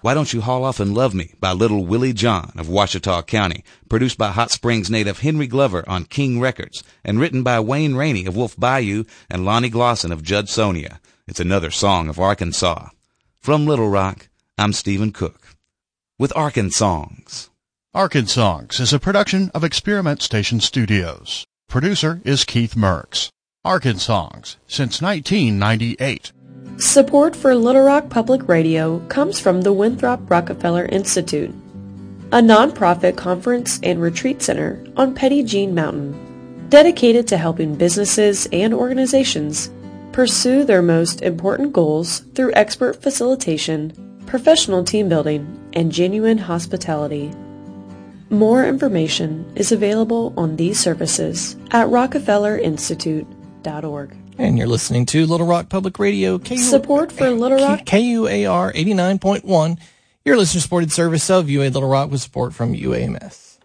Why Don't You Haul Off and Love Me by Little Willie John of Ouachita County, produced by Hot Springs native Henry Glover on King Records, and written by Wayne Rainey of Wolf Bayou and Lonnie Glosson of Judsonia. It's another song of Arkansas. From Little Rock, I'm Stephen Cook with Arkansongs. Arkansongs is a production of Experiment Station Studios. Producer is Keith Merckx. Arkansongs since 1998. Support for Little Rock Public Radio comes from the Winthrop Rockefeller Institute, a nonprofit conference and retreat center on Petit Jean Mountain, dedicated to helping businesses and organizations pursue their most important goals through expert facilitation, professional team building, and genuine hospitality. More information is available on these services at rockefellerinstitute.org. And you're listening to Little Rock Public Radio. Support for Little Rock. KUAR 89.1. Your listener-supported service of UA Little Rock with support from UAMS.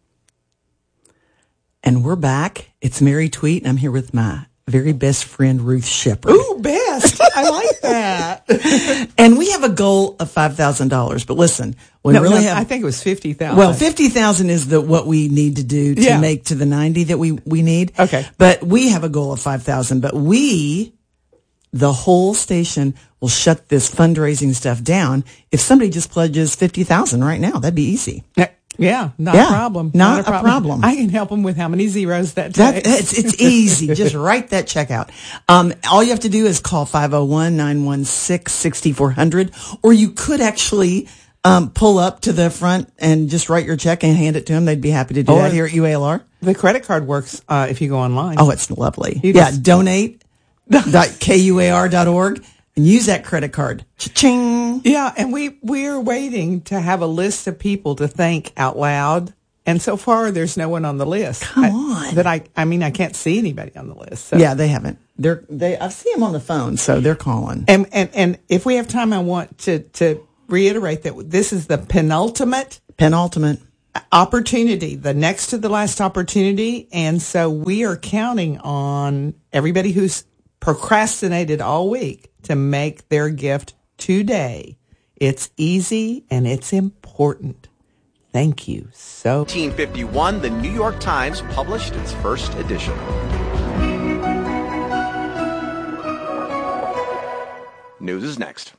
And we're back. It's Mary Tweet, and I'm here with my very best friend, Ruth Shepard. Ooh, best. I like that. And we have a goal of $5,000. But listen, I think it was 50,000. Well, 50,000 is what we need to do to make to the 90 that we need. Okay. But we have a goal of 5,000. But the whole station, will shut this fundraising stuff down if somebody just pledges 50,000 right now. That'd be easy. Yeah, not a problem. Not a problem. I can help them with how many zeros that takes. It's easy. Just write that check out. All you have to do is call 501-916-6400, or you could actually pull up to the front and just write your check and hand it to them. They'd be happy to do that here at UALR. The credit card works if you go online. Oh, it's lovely. Donate.kuar.org. And use that credit card. Cha-ching. Yeah, and we're waiting to have a list of people to thank out loud. And so far, there's no one on the list. Come on. I can't see anybody on the list. So. Yeah, they haven't. I see them on the phone, so they're calling. And if we have time, I want to reiterate that this is the penultimate opportunity, the next to the last opportunity. And so we are counting on everybody who's procrastinated all week to make their gift today. It's easy and it's important. Thank you. 1851, the New York Times published its first edition. News is next.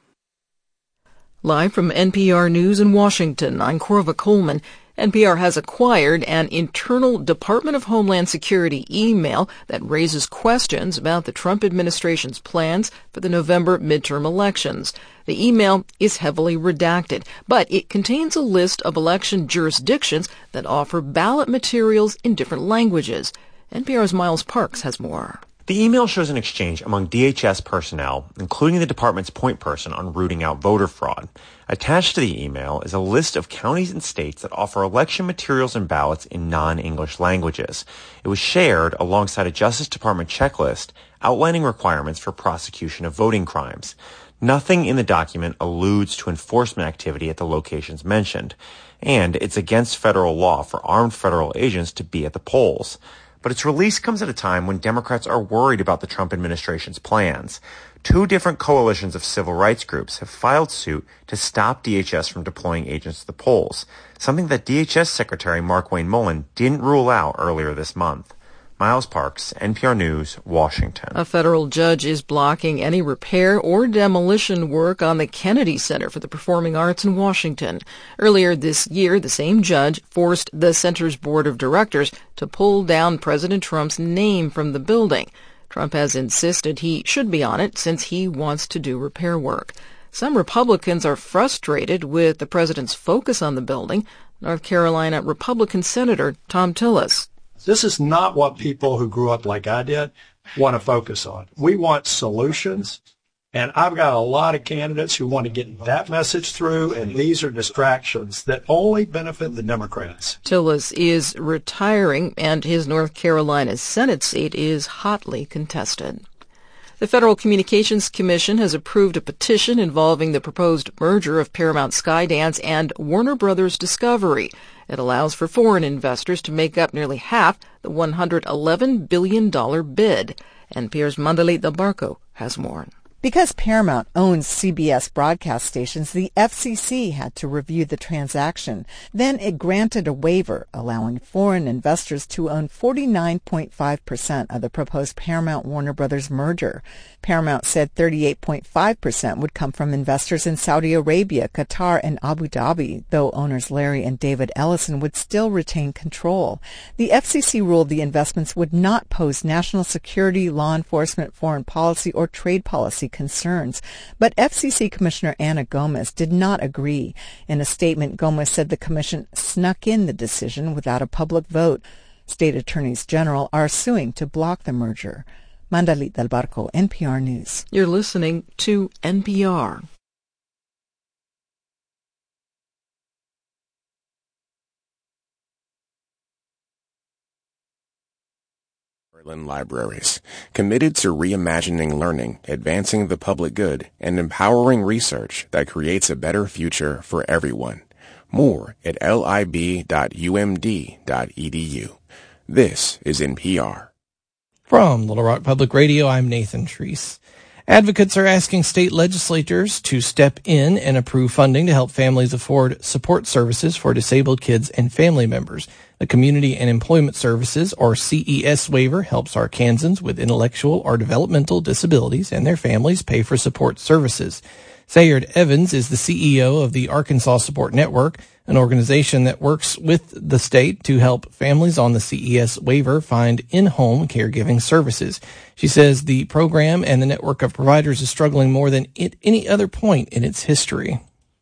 Live from NPR News in Washington, I'm Corva Coleman. NPR has acquired an internal Department of Homeland Security email that raises questions about the Trump administration's plans for the November midterm elections. The email is heavily redacted, but it contains a list of election jurisdictions that offer ballot materials in different languages. NPR's Miles Parks has more. The email shows an exchange among DHS personnel, including the department's point person on rooting out voter fraud. Attached to the email is a list of counties and states that offer election materials and ballots in non-English languages. It was shared alongside a Justice Department checklist outlining requirements for prosecution of voting crimes. Nothing in the document alludes to enforcement activity at the locations mentioned, and it's against federal law for armed federal agents to be at the polls. But its release comes at a time when Democrats are worried about the Trump administration's plans. Two different coalitions of civil rights groups have filed suit to stop DHS from deploying agents to the polls, something that DHS Secretary Markwayne Mullin didn't rule out earlier this month. Miles Parks, NPR News, Washington. A federal judge is blocking any repair or demolition work on the Kennedy Center for the Performing Arts in Washington. Earlier this year, the same judge forced the center's board of directors to pull down President Trump's name from the building. Trump has insisted he should be on it since he wants to do repair work. Some Republicans are frustrated with the president's focus on the building. North Carolina Republican Senator Thom Tillis. This is not what people who grew up like I did want to focus on. We want solutions, and I've got a lot of candidates who want to get that message through, and these are distractions that only benefit the Democrats. Tillis is retiring, and his North Carolina Senate seat is hotly contested. The Federal Communications Commission has approved a petition involving the proposed merger of Paramount Skydance and Warner Brothers Discovery. It allows for foreign investors to make up nearly half the $111 billion bid. NPR's Mandalit Del Barco has more. Because Paramount owns CBS broadcast stations, the FCC had to review the transaction. Then it granted a waiver, allowing foreign investors to own 49.5% of the proposed Paramount-Warner Brothers merger. Paramount said 38.5% would come from investors in Saudi Arabia, Qatar, and Abu Dhabi, though owners Larry and David Ellison would still retain control. The FCC ruled the investments would not pose national security, law enforcement, foreign policy, or trade policy concerns. But FCC Commissioner Ana Gomez did not agree. In a statement, Gomez said the commission snuck in the decision without a public vote. State attorneys general are suing to block the merger. Mandalit Del Barco, NPR News. You're listening to NPR. Libraries, committed to reimagining learning, advancing the public good, and empowering research that creates a better future for everyone. More at lib.umd.edu. This is NPR. From Little Rock Public Radio, I'm Nathan Treese. Advocates are asking state legislatures to step in and approve funding to help families afford support services for disabled kids and family members. The Community and Employment Services, or CES waiver, helps Arkansans with intellectual or developmental disabilities and their families pay for support services. Sayard Evans is the CEO of the Arkansas Support Network, an organization that works with the state to help families on the CES waiver find in-home caregiving services. She says the program and the network of providers is struggling more than at any other point in its history.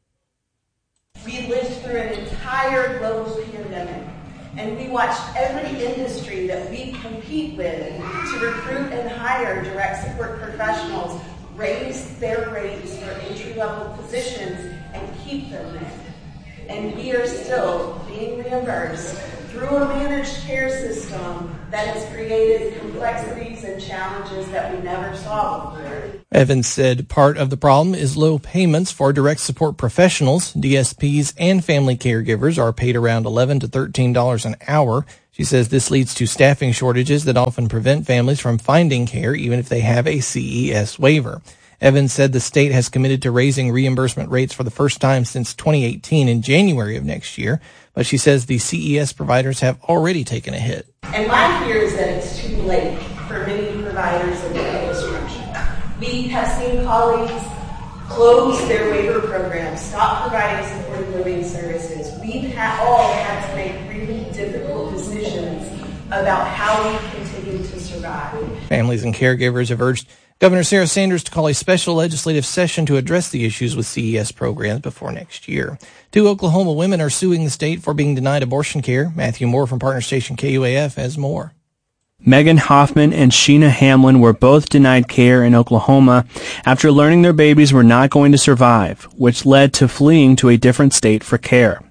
We lived through an entire global pandemic, and we watched every industry that we compete with to recruit and hire direct support professionals raise their rates for entry-level positions and keep them there. And we are still being reimbursed through a managed care system that has created complexities and challenges that we never saw before. Evans said part of the problem is low payments for direct support professionals. DSPs and family caregivers are paid around $11 to $13 an hour. She says this leads to staffing shortages that often prevent families from finding care even if they have a CES waiver. Evans said the state has committed to raising reimbursement rates for the first time since 2018 in January of next year, but she says the CES providers have already taken a hit. And my fear is that it's too late for many providers in the infrastructure. We have seen colleagues close their waiver programs, stop providing supported living services. We've all had to make really difficult decisions about how we continue to survive. Families and caregivers have urged Governor Sarah Sanders to call a special legislative session to address the issues with CES programs before next year. 2 Oklahoma women are suing the state for being denied abortion care. Matthew Moore from partner station KUAF has more. Megan Hoffman and Sheena Hamlin were both denied care in Oklahoma after learning their babies were not going to survive, which led to fleeing to a different state for care.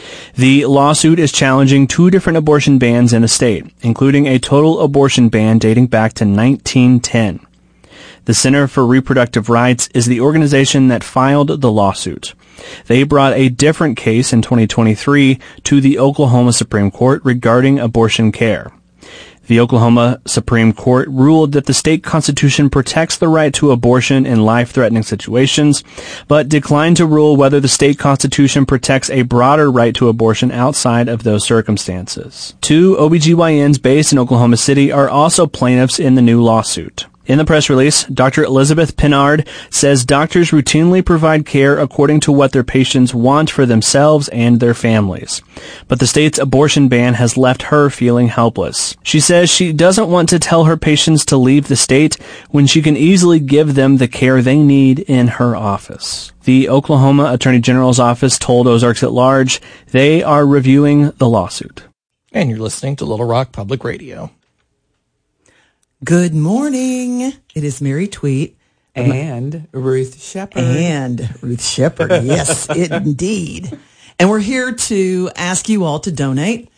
The lawsuit is challenging 2 different abortion bans in the state, including a total abortion ban dating back to 1910. The Center for Reproductive Rights is the organization that filed the lawsuit. They brought a different case in 2023 to the Oklahoma Supreme Court regarding abortion care. The Oklahoma Supreme Court ruled that the state constitution protects the right to abortion in life-threatening situations, but declined to rule whether the state constitution protects a broader right to abortion outside of those circumstances. 2 OBGYNs based in Oklahoma City are also plaintiffs in the new lawsuit. In the press release, Dr. Elizabeth Pinard says doctors routinely provide care according to what their patients want for themselves and their families. But the state's abortion ban has left her feeling helpless. She says she doesn't want to tell her patients to leave the state when she can easily give them the care they need in her office. The Oklahoma Attorney General's office told Ozarks at Large they are reviewing the lawsuit. And you're listening to Little Rock Public Radio. Good morning. It is Mary Tweet. And Ruth Shepard. Yes, indeed. And we're here to ask you all to donate.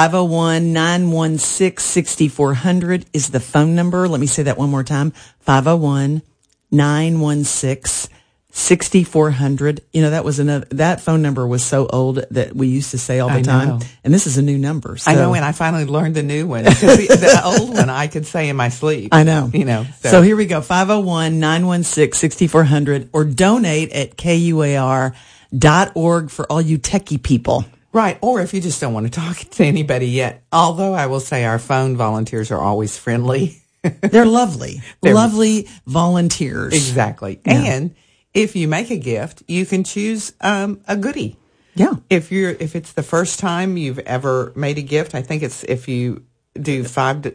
501-916-6400 is the phone number. Let me say that one more time. 501-916-6400. 6400. You know, that phone number was so old that we used to say all the time. And this is a new number. So. I know, and I finally learned the new one. The old one I could say in my sleep. I know. You know. So here we go, 501-916-6400, or donate at KUAR.org for all you techie people. Right, or if you just don't want to talk to anybody yet. Although I will say our phone volunteers are always friendly. They're lovely. Lovely volunteers. Exactly. Yeah. And if you make a gift, you can choose a goodie. Yeah. If it's the first time you've ever made a gift, I think it's if you do $5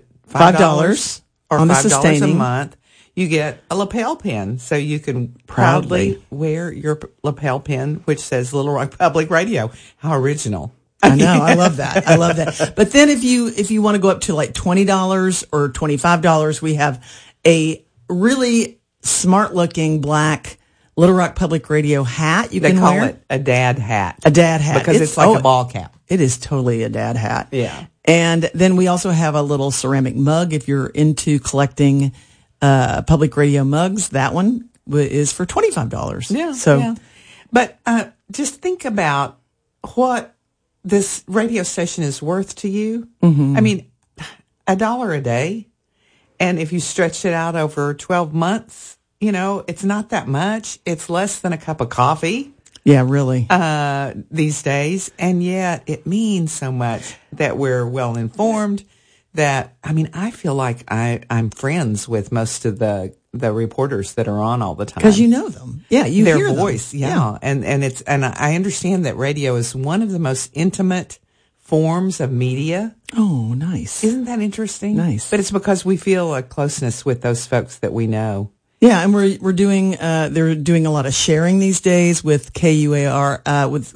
or on the $5 a month, you get a lapel pin, so you can proudly wear your lapel pin, which says Little Rock Public Radio. How original! I know. I love that. I love that. But then if you want to go up to like $20 or $25, we have a really smart looking black Little Rock Public Radio hat you can wear. They call it a dad hat. A dad hat. Because it's like a ball cap. It is totally a dad hat. Yeah. And then we also have a little ceramic mug if you're into collecting public radio mugs. That one is for $25. Yeah. So, yeah. But just think about what this radio station is worth to you. Mm-hmm. I mean, $1 a day. And if you stretch it out over 12 months, you know, it's not that much. It's less than a cup of coffee. Yeah, really. These days. And yet it means so much that we're well informed. That, I mean, I feel like I'm friends with most of the reporters that are on all the time. Because you know them. Yeah, you hear their voice. Them. Yeah. And I understand that radio is one of the most intimate forms of media. Oh, nice. Isn't that interesting? Nice. But it's because we feel a closeness with those folks that we know. Yeah, and we're doing they're doing a lot of sharing these days with KUAR with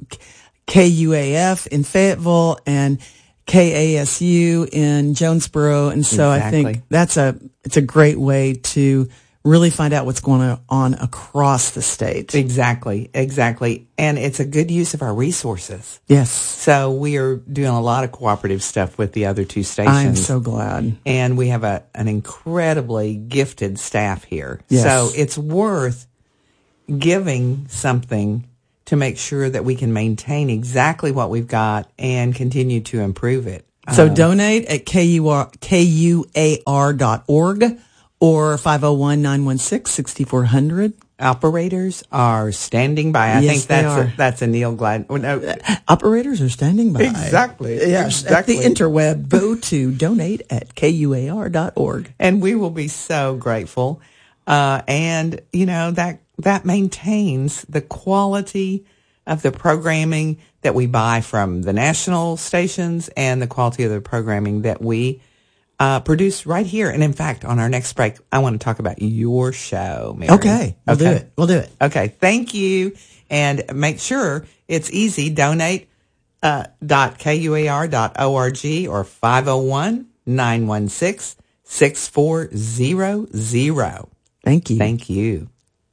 KUAF in Fayetteville and KASU in Jonesboro, and so Exactly. I think it's a great way to really find out what's going on across the state. Exactly. And it's a good use of our resources. Yes. So we are doing a lot of cooperative stuff with the other two stations. I'm so glad. And we have an incredibly gifted staff here. Yes. So it's worth giving something to make sure that we can maintain exactly what we've got and continue to improve it. So donate at KUAR.org or 501-916-6400. Operators are standing by. I think that's a Neil Glad. No. Operators are standing by. Exactly. Yes. Exactly. At the interweb, go to donate at KUAR.org. And we will be so grateful. And, you know, that maintains the quality of the programming that we buy from the national stations and the quality of the programming that we produce right here. And in fact, on our next break, I want to talk about your show, Mary. Okay. We'll do it. Okay. Thank you. And make sure it's easy. Donate .kuar.org or 501-916-6400. Thank you. Thank you.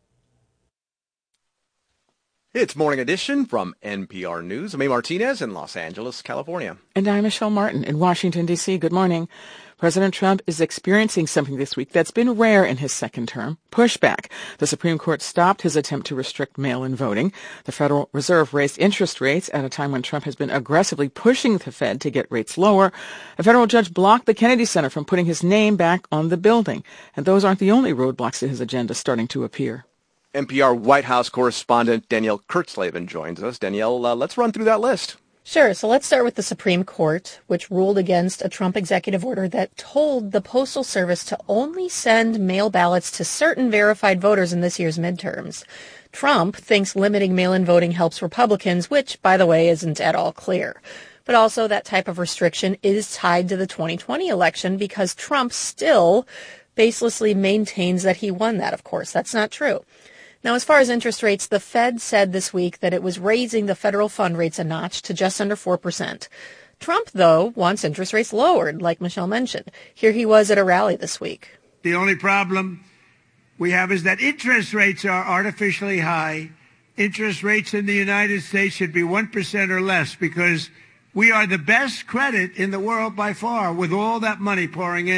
It's Morning Edition from NPR News. I'm A. Martinez in Los Angeles, California. And I'm Michelle Martin in Washington, D.C. Good morning. President Trump is experiencing something this week that's been rare in his second term, pushback. The Supreme Court stopped his attempt to restrict mail-in voting. The Federal Reserve raised interest rates at a time when Trump has been aggressively pushing the Fed to get rates lower. A federal judge blocked the Kennedy Center from putting his name back on the building. And those aren't the only roadblocks to his agenda starting to appear. NPR White House correspondent Danielle Kurtzleben joins us. Danielle, let's run through that list. Sure. So let's start with the Supreme Court, which ruled against a Trump executive order that told the Postal Service to only send mail ballots to certain verified voters in this year's midterms. Trump thinks limiting mail-in voting helps Republicans, which, by the way, isn't at all clear. But also that type of restriction is tied to the 2020 election because Trump still baselessly maintains that he won that, of course. That's not true. Now, as far as interest rates, the Fed said this week that it was raising the federal fund rates a notch to just under 4%. Trump, though, wants interest rates lowered, like Michelle mentioned. Here he was at a rally this week. The only problem we have is that interest rates are artificially high. Interest rates in the United States should be 1% or less because we are the best credit in the world by far with all that money pouring in.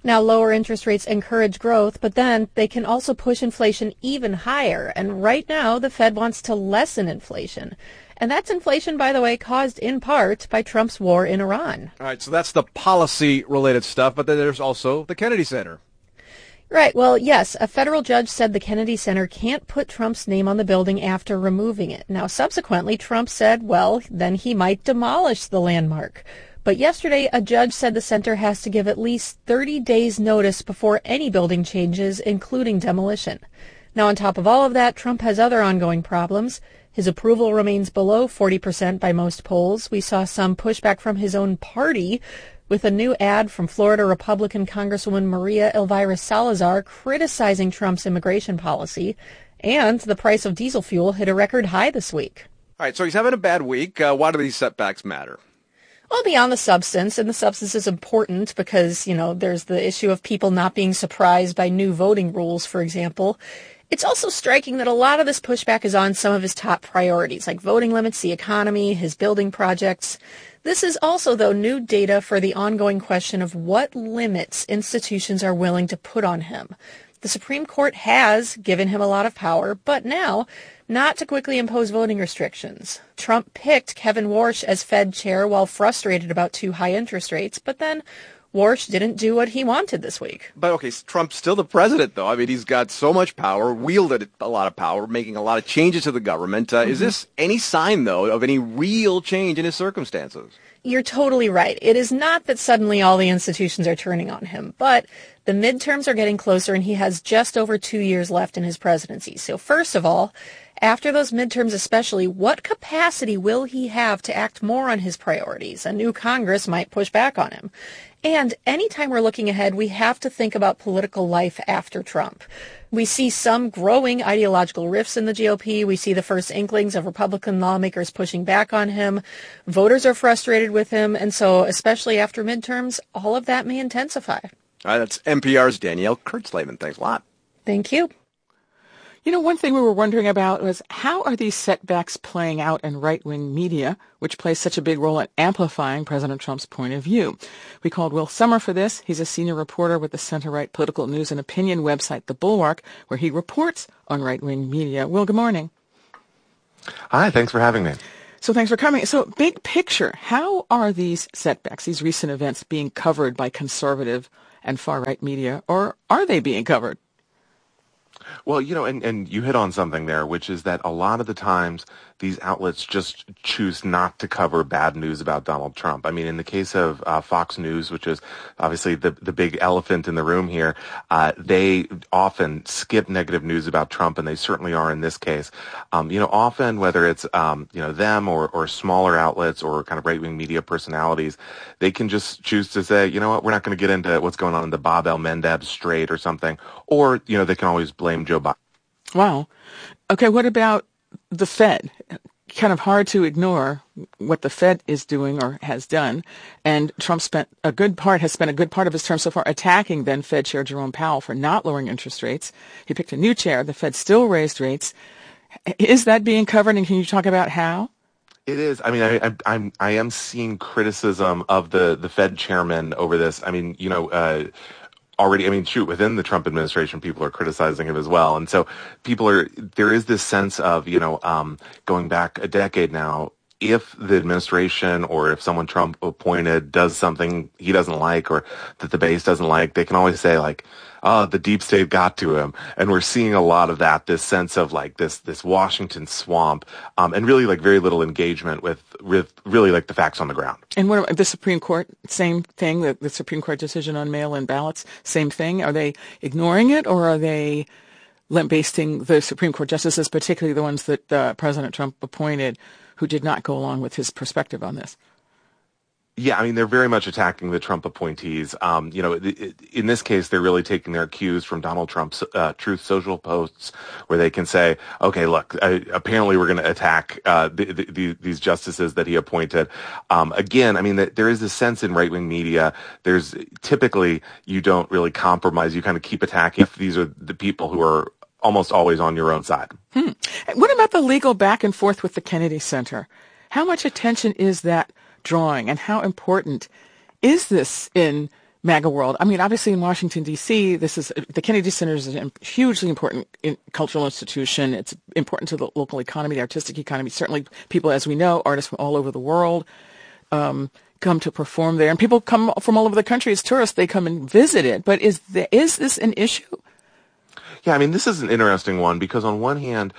Now, lower interest rates encourage growth, but then they can also push inflation even higher. And right now, the Fed wants to lessen inflation. And that's inflation, by the way, caused in part by Trump's war in Iran. All right, so that's the policy-related stuff, but then there's also the Kennedy Center. Right. Well, yes, a federal judge said the Kennedy Center can't put Trump's name on the building after removing it. Now, subsequently, Trump said, well, then he might demolish the landmark. But yesterday, a judge said the center has to give at least 30 days notice before any building changes, including demolition. Now, on top of all of that, Trump has other ongoing problems. His approval remains below 40% by most polls. We saw some pushback from his own party with a new ad from Florida Republican Congresswoman Maria Elvira Salazar criticizing Trump's immigration policy. And the price of diesel fuel hit a record high this week. All right, so he's having a bad week. Why do these setbacks matter? Well, beyond the substance, and the substance is important because, there's the issue of people not being surprised by new voting rules, for example. It's also striking that a lot of this pushback is on some of his top priorities, like voting limits, the economy, his building projects. This is also, though, new data for the ongoing question of what limits institutions are willing to put on him. The Supreme Court has given him a lot of power, but now not to quickly impose voting restrictions. Trump picked Kevin Warsh as Fed chair while frustrated about too high interest rates, but then Warsh didn't do what he wanted this week. But, okay, Trump's still the president, though. I mean, he's got so much power, wielded a lot of power, making a lot of changes to the government. Is this any sign, though, of any real change in his circumstances? You're totally right. It is not that suddenly all the institutions are turning on him, but the midterms are getting closer and he has just over 2 years left in his presidency. So first of all, after those midterms especially, what capacity will he have to act more on his priorities? A new Congress might push back on him. And anytime we're looking ahead, we have to think about political life after Trump. We see some growing ideological rifts in the GOP. We see the first inklings of Republican lawmakers pushing back on him. Voters are frustrated with him. And so, especially after midterms, all of that may intensify. All right, that's NPR's Danielle Kurtzleben. Thanks a lot. Thank you. One thing we were wondering about was how are these setbacks playing out in right-wing media, which plays such a big role in amplifying President Trump's point of view? We called Will Sommer for this. He's a senior reporter with the center-right political news and opinion website, The Bulwark, where he reports on right-wing media. Will, good morning. Hi, thanks for having me. So thanks for coming. So big picture, how are these setbacks, these recent events, being covered by conservative and far-right media, or are they being covered? Well, and you hit on something there, which is that a lot of the times these outlets just choose not to cover bad news about Donald Trump. I mean, in the case of Fox News, which is obviously the big elephant in the room here, they often skip negative news about Trump, and they certainly are in this case. Often whether it's, them or smaller outlets or kind of right-wing media personalities, they can just choose to say, you know what, we're not going to get into what's going on in the Bab el-Mandeb Strait or something. Or, they can always blame Joe Biden. Wow. Okay, what about the Fed? Kind of hard to ignore what the Fed is doing or has done. And Trump has spent a good part of his term so far attacking then Fed Chair Jerome Powell for not lowering interest rates. He picked a new chair. The Fed still raised rates. Is that being covered? And can you talk about how? It is. I mean, I am seeing criticism of the Fed chairman over this. I mean, already, within the Trump administration, people are criticizing him as well. And so there is this sense of, going back a decade now, if the administration or if someone Trump appointed does something he doesn't like or that the base doesn't like, they can always say like, oh, the deep state got to him. And we're seeing a lot of that, this sense of like this Washington swamp, and really like very little engagement with really like the facts on the ground. And what about the Supreme Court? Same thing, the Supreme Court decision on mail-in ballots, same thing. Are they ignoring it, or are they lambasting the Supreme Court justices, particularly the ones that President Trump appointed, who did not go along with his perspective on this? Yeah, I mean, they're very much attacking the Trump appointees. In this case, they're really taking their cues from Donald Trump's Truth Social posts, where they can say, okay, look, apparently we're going to attack these justices that he appointed. Again, I mean, there is this sense in right-wing media, there's typically you don't really compromise. You kind of keep attacking if these are the people who are almost always on your own side. What about the legal back and forth with the Kennedy Center? How much attention is that drawing, and how important is this in MAGA world. I mean, obviously in Washington, D.C., the Kennedy Center is a hugely important cultural institution. It's important to the local economy, the artistic economy. Certainly people, as we know, artists from all over the world come to perform there. And people come from all over the country as tourists. They come and visit it. But is this an issue? Yeah, I mean, this is an interesting one because on one hand,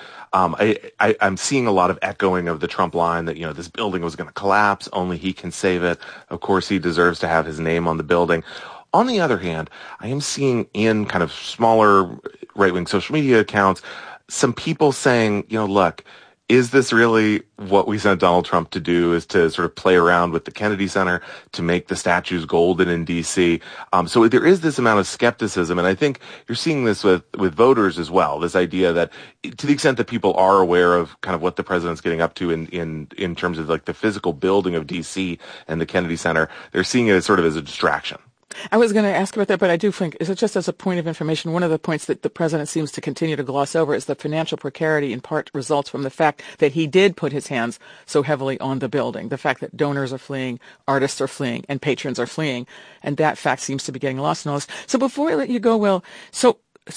I'm seeing a lot of echoing of the Trump line that, this building was going to collapse, only he can save it. Of course, he deserves to have his name on the building. On the other hand, I am seeing in kind of smaller right-wing social media accounts some people saying, look, is this really what we sent Donald Trump to do, is to sort of play around with the Kennedy Center to make the statues golden in D.C.? So there is this amount of skepticism, and I think you're seeing this with voters as well, this idea that to the extent that people are aware of kind of what the president's getting up to in terms of like the physical building of D.C. and the Kennedy Center, they're seeing it as sort of as a distraction. I was going to ask about that, but I do think, is it just as a point of information, one of the points that the president seems to continue to gloss over is the financial precarity in part results from the fact that he did put his hands so heavily on the building, the fact that donors are fleeing, artists are fleeing, and patrons are fleeing, and that fact seems to be getting lost in all this. So before I let you go, Will, so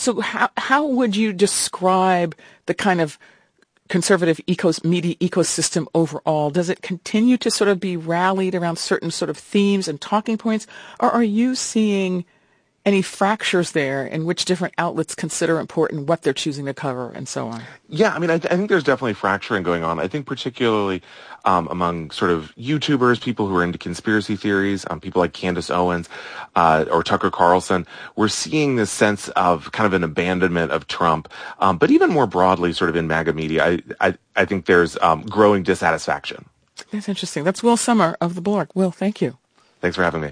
how would you describe the kind of conservative media ecosystem overall? Does it continue to sort of be rallied around certain sort of themes and talking points, or are you seeing any fractures there in which different outlets consider important what they're choosing to cover and so on? Yeah, I mean, I think there's definitely fracturing going on. I think particularly among sort of YouTubers, people who are into conspiracy theories, people like Candace Owens or Tucker Carlson, we're seeing this sense of kind of an abandonment of Trump. But even more broadly, sort of in MAGA media, I think there's growing dissatisfaction. That's interesting. That's Will Sommer of The Blork. Will, thank you. Thanks for having me.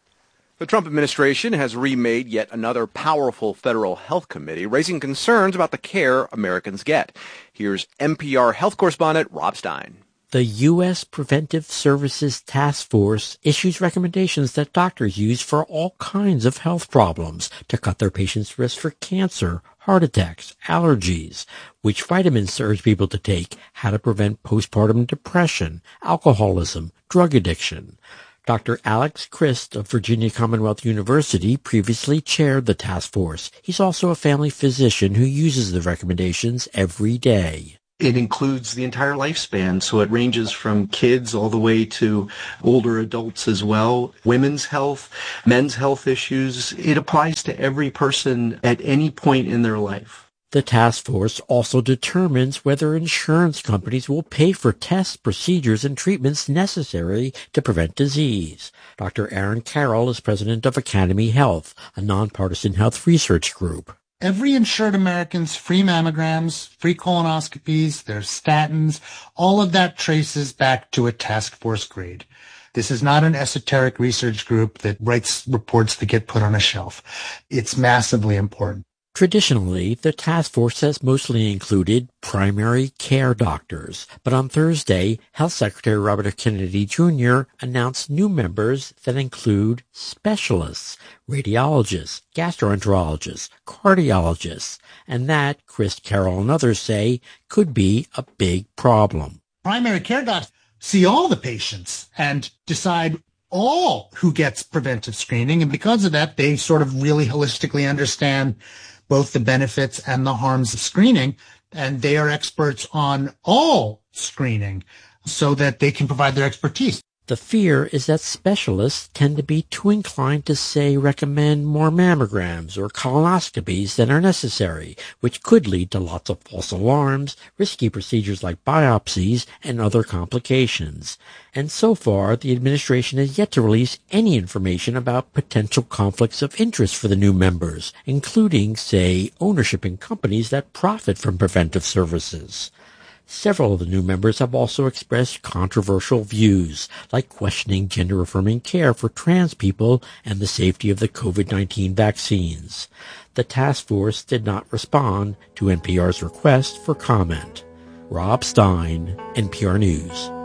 The Trump administration has remade yet another powerful federal health committee, raising concerns about the care Americans get. Here's NPR health correspondent Rob Stein. The U.S. Preventive Services Task Force issues recommendations that doctors use for all kinds of health problems to cut their patients' risk for cancer, heart attacks, allergies, which vitamins to urge people to take, how to prevent postpartum depression, alcoholism, drug addiction. Dr. Alex Christ of Virginia Commonwealth University previously chaired the task force. He's also a family physician who uses the recommendations every day. It includes the entire lifespan, so it ranges from kids all the way to older adults as well. Women's health, men's health issues. It applies to every person at any point in their life. The task force also determines whether insurance companies will pay for tests, procedures, and treatments necessary to prevent disease. Dr. Aaron Carroll is president of Academy Health, a nonpartisan health research group. Every insured American's free mammograms, free colonoscopies, their statins, all of that traces back to a task force grade. This is not an esoteric research group that writes reports that get put on a shelf. It's massively important. Traditionally, the task force has mostly included primary care doctors, but on Thursday, Health Secretary Robert F. Kennedy Jr. announced new members that include specialists, radiologists, gastroenterologists, cardiologists, and that, Chris Carroll and others say, could be a big problem. Primary care docs see all the patients and decide all who gets preventive screening, and because of that, they sort of really holistically understand both the benefits and the harms of screening, and they are experts on all screening so that they can provide their expertise. The fear is that specialists tend to be too inclined to, say, recommend more mammograms or colonoscopies than are necessary, which could lead to lots of false alarms, risky procedures like biopsies, and other complications. And so far, the administration has yet to release any information about potential conflicts of interest for the new members, including, say, ownership in companies that profit from preventive services. Several of the new members have also expressed controversial views, like questioning gender-affirming care for trans people and the safety of the COVID-19 vaccines. The task force did not respond to NPR's request for comment. Rob Stein, NPR News.